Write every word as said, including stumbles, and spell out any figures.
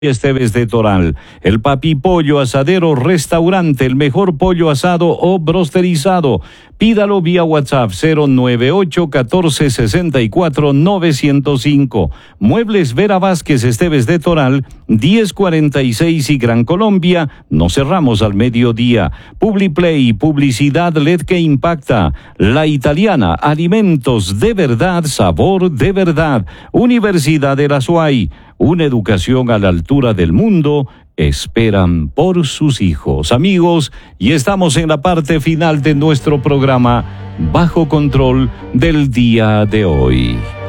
Esteves de Toral, el Papi Pollo Asadero Restaurante, el mejor pollo asado o brosterizado. Pídalo vía WhatsApp cero nueve ocho uno cuatro seis cuatro nueve cero cinco. Muebles Vera Vázquez Esteves de Toral, diez cuarenta y seis y Gran Colombia. No cerramos al mediodía. Publiplay, publicidad L E D que impacta. La Italiana, alimentos de verdad, sabor de verdad. Universidad de la Suay, una educación a la altura del mundo, esperan por sus hijos. Amigos, y estamos en la parte final de nuestro programa Bajo Control del día de hoy.